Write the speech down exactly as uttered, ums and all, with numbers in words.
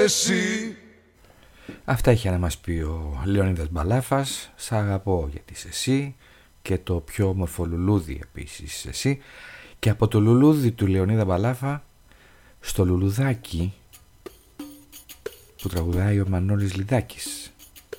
εσύ. Αυτά είχε να μας πει ο Λεωνίδας Μπαλάφας. Σ' αγαπώ γιατί είσαι εσύ. Και το πιο όμορφο λουλούδι επίσης εσύ. Και από το λουλούδι του Λεωνίδα Μπαλάφα στο λουλουδάκι που τραγουδάει ο Μανώλης Λιδάκης.